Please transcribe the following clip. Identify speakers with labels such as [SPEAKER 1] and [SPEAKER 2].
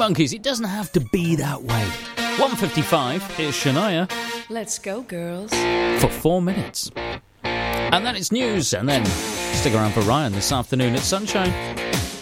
[SPEAKER 1] Monkeys, it doesn't have to be that way. 1:55, here's Shania.
[SPEAKER 2] Let's go, girls.
[SPEAKER 1] For 4 minutes. And then it's news, and then stick around for Ryan this afternoon at Sunshine.